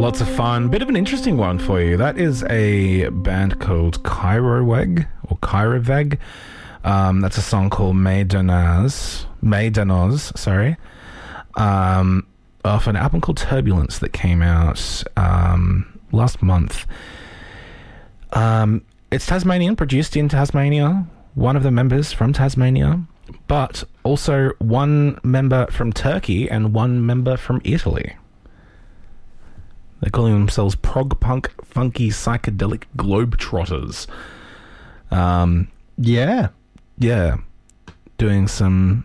Lots of fun. Bit of an interesting one for you. That is a band called Kairoveg, or Kairoveg. That's a song called Maidanos, sorry. Off an album called Turbulence that came out last month. It's Tasmanian, produced in Tasmania. One of the members from Tasmania, but also one member from Turkey and one member from Italy. They're calling themselves prog punk funky psychedelic globetrotters. Yeah, doing some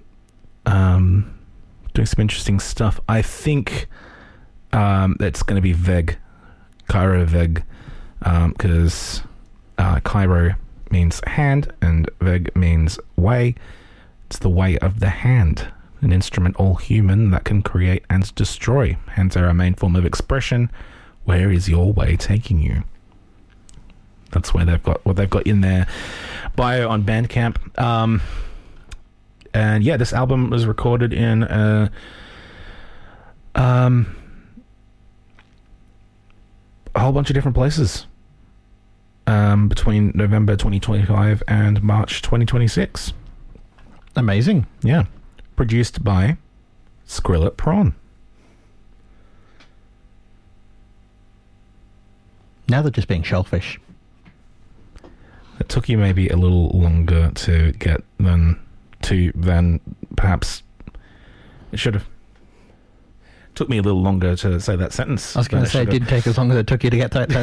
interesting stuff. I think it's going to be Veg, Cairo Veg, because Cairo means hand and Veg means way. It's the way of the hand, an instrument all human that can create and destroy. Hands are our main form of expression. Where is your way taking you? That's where they've got in their bio on Bandcamp. And yeah, this album was recorded in a whole bunch of different places between November 2025 and March 2026. Amazing. Yeah. Produced by Skrillet Prawn. Now they're just being shellfish. It took you maybe a little longer to get than perhaps it should have. Took me a little longer to say that sentence. I was going to say it didn't take as long as it took you to get that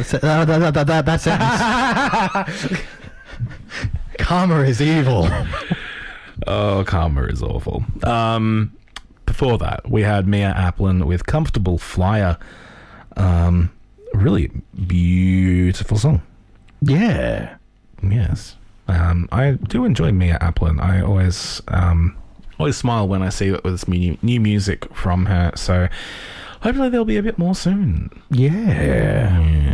sentence. Karma is evil. Oh, karma is awful. Before that, we had Mia Applin with Comfortable Flyer. Really beautiful song. Yeah. Yes. I do enjoy Mia Applin. I always smile when I see this new music from her. So hopefully there'll be a bit more soon. Yeah.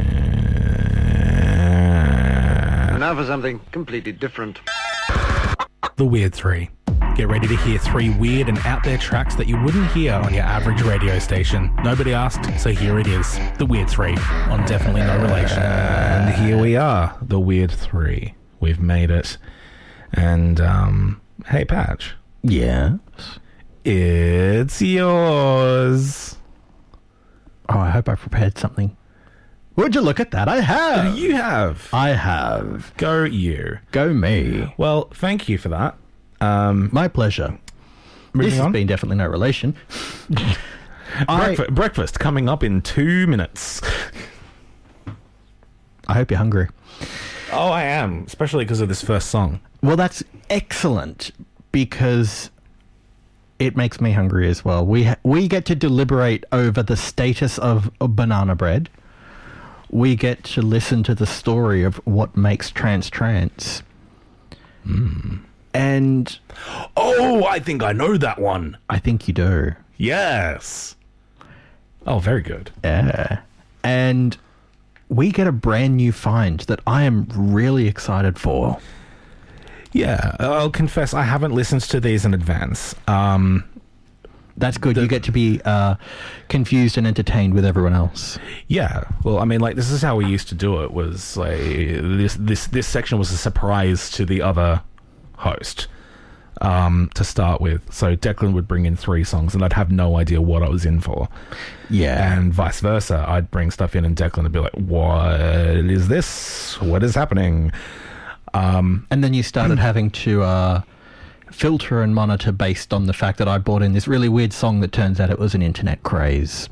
And now for something completely different. The Weird 3. Get ready to hear 3 weird and out there tracks that you wouldn't hear on your average radio station. Nobody asked, so here it is. The Weird 3 on Definitely No Relation. And here we are, The Weird 3. We've made it. And, hey, Patch. Yeah? It's yours. Oh, I hope I prepared something. Would you look at that? I have. You have. I have. Go you. Go me. Well, thank you for that. My pleasure. This has been Definitely No Relation. Breakfast coming up in 2 minutes. I hope you're hungry. Oh, I am, especially because of this first song. Well, that's excellent because it makes me hungry as well. We get to deliberate over the status of banana bread. We get to listen to the story of what makes trans. And... Oh, I think I know that one. I think you do. Yes. Oh, very good. Yeah. And we get a brand new find that I am really excited for. Yeah, I'll confess I haven't listened to these in advance. That's good. You get to be confused and entertained with everyone else. Yeah. Well, I mean, like, this is how we used to do it, was like this section was a surprise to the other host to start with. So Declan would bring in 3 songs and I'd have no idea what I was in for. Yeah. And vice versa. I'd bring stuff in and Declan would be like, what is this? What is happening? And then you started having to filter and monitor based on the fact that I brought in this really weird song that turns out it was an internet craze.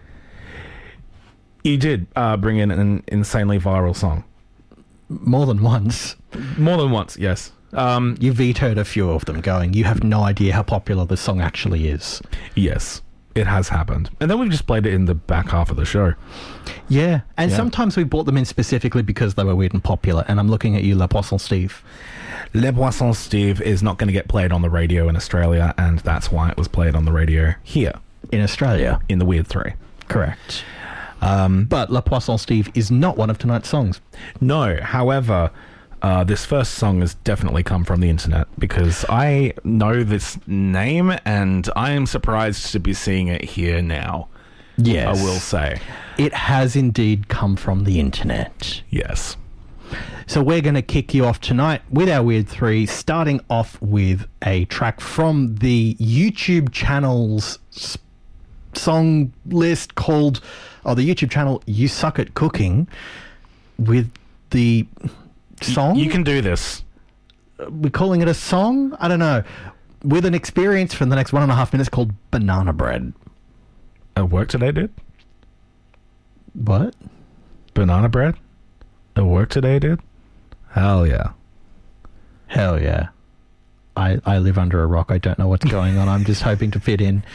You did bring in an insanely viral song. More than once. More than once, yes. You vetoed a few of them going, you have no idea how popular this song actually is. Yes, it has happened. And then we've just played it in the back half of the show. Yeah, and sometimes we brought them in specifically because they were weird and popular, and I'm looking at you, Le Poisson Steve. Le Poisson Steve is not going to get played on the radio in Australia, and that's why it was played on the radio here. In Australia. In the Weird 3. Correct. But Le Poisson Steve is not one of tonight's songs. No, however... this first song has definitely come from the internet because I know this name and I am surprised to be seeing it here now. Yes. I will say. It has indeed come from the internet. Yes. So we're going to kick you off tonight with our Weird 3, starting off with a track from the YouTube channel's song list called, the YouTube channel You Suck at Cooking, with the song. You can do this. We're calling it a song? I don't know. With an experience for the next 1.5 minutes called Banana Bread. A work today, dude? What? Banana bread? A work today, dude? Hell yeah. Hell yeah. I live under a rock. I don't know what's going on. I'm just hoping to fit in.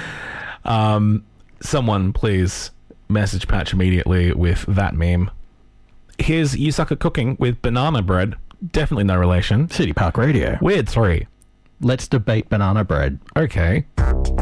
Someone please message Patch immediately with that meme. Here's You Suck at Cooking with Banana Bread. Definitely no relation. City Park Radio. Weird 3. Let's debate banana bread. Okay.